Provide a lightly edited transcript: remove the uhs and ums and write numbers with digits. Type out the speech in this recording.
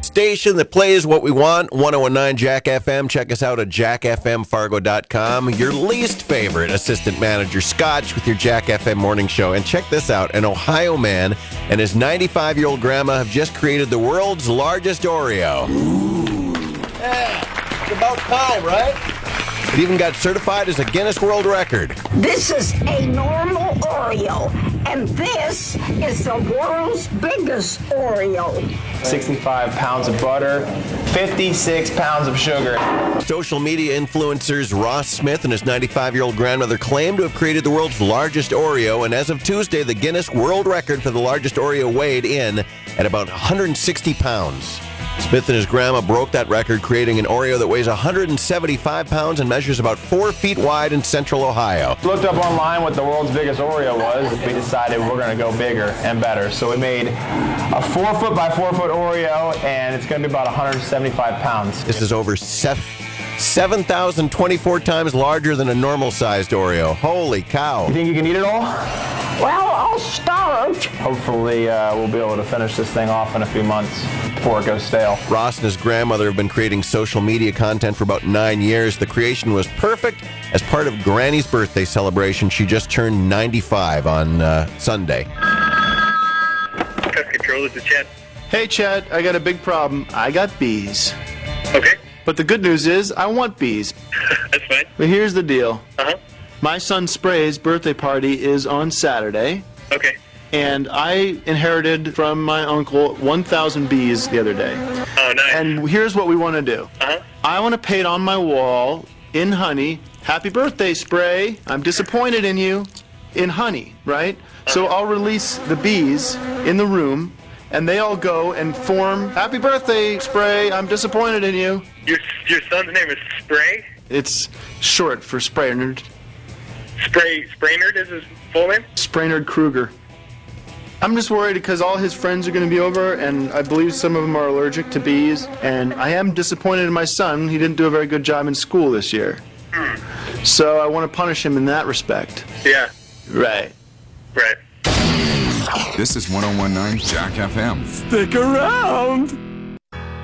station that plays what we want, 101.9 Jack FM. Check us out at jackfmfargo.com. Your least favorite assistant manager, Scotch, with your Jack FM morning show. And check this out. An Ohio man and his 95-year-old grandma have just created the world's largest Oreo. Yeah, it's about time, right? It even got certified as a Guinness World Record. This is a normal Oreo, and this is the world's biggest Oreo. 65 pounds of butter, 56 pounds of sugar. Social media influencers Ross Smith and his 95-year-old grandmother claim to have created the world's largest Oreo, and as of Tuesday, the Guinness World Record for the largest Oreo weighed in at about 160 pounds. Smith and his grandma broke that record, creating an Oreo that weighs 175 pounds and measures about 4 feet wide in central Ohio. Looked up online what the world's biggest Oreo was. We decided we're going to go bigger and better. So we made a 4 foot by 4 foot Oreo, and it's going to be about 175 pounds. This is over 7,024 times larger than a normal-sized Oreo. Holy cow. You think you can eat it all? Well, I'll start. Hopefully we'll be able to finish this thing off in a few months before it goes stale. Ross and his grandmother have been creating social media content for about 9 years. The creation was perfect as part of Granny's birthday celebration. She just turned 95 on Sunday. Pest Control, this is Chad. Hey, Chad, I got a big problem. I got bees. Okay, But the good news is, I want bees. that's fine. But here's the deal. Uh-huh. My son Spray's birthday party is on Saturday, Okay. and I inherited from my uncle 1,000 bees the other day. Oh, nice. And here's what we want to do. Uh-huh. I want to paint on my wall, in honey, happy birthday, Spray. I'm disappointed in you, in honey, right? So I'll release the bees in the room, and they all go and form, happy birthday, Spray, I'm disappointed in you. Your son's name is Spray? It's short for Spraynard. Spraynard is his full name? Spraynard Kruger. I'm just worried because all his friends are going to be over, and I believe some of them are allergic to bees, and I am disappointed in my son. He didn't do a very good job in school this year. So I want to punish him in that respect. Yeah, Right. right. This is 101.9 Jack FM. Stick around!